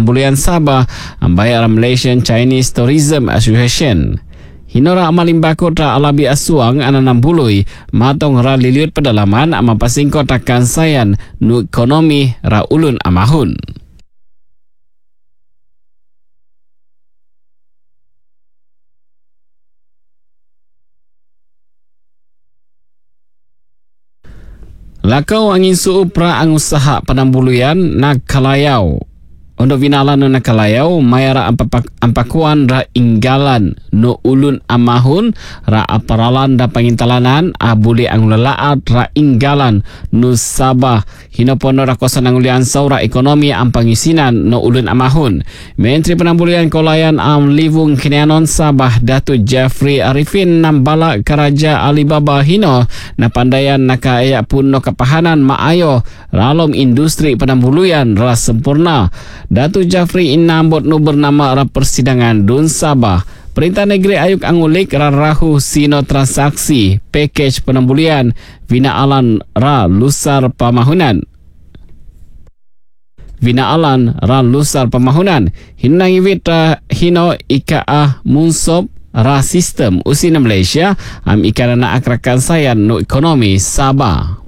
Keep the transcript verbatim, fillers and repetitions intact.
Penambulian Sabah ambai ara Malaysian Chinese Tourism Association. Hinora amalimbako tra alabi asuang ananam bului matong ra liliut pedalaman ama pasingko takkan sayan nu ekonomi ra ulun amahun. Lakau angin suu pra angusaha penambuluyan nak kalayau. Untuk vinalan nu nakalayau, mayara ampak ampakuan ra inggalan no ulun amahun ra aparalan da pangintalanan abuli angulalaat ra inggalan nu Sabah hinopono ra kosan angulian saura ekonomi ampangisinan no ulun amahun. Menteri Penambulian Kolayan am Livung Kinianon Sabah Datuk Jeffrey Arifin nambala Karaja Alibaba hino na pandayan nakaaya pun no kapahanan maayo ralom industri penambuluyan ra sempurna. Datuk Jafri inambot nu bernama ra persidangan Dun Sabah. Perintah Negeri Ayuk Angulik ra rahu sino transaksi package penambulian vinaalan ra lusar pamahunan. Vinaalan ra lusar pamahunan. Hinang iwit hino ikaah munsop ra sistem usina Malaysia am ikarana akrakan sayan no ekonomi Sabah.